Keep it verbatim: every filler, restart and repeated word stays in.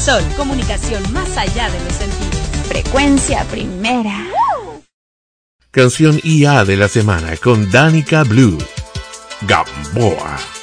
Sol, comunicación más allá de los sentidos. Frecuencia primera. Canción I A de la semana con Danica Blue, Gamboa.